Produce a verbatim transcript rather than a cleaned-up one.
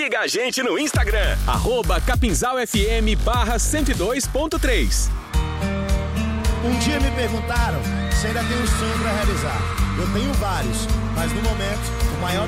Siga a gente no Instagram, arroba Capinzal F M barra cento e dois ponto três. Um dia me perguntaram se ainda tenho um sonho para realizar. Eu tenho vários, mas no momento, o maior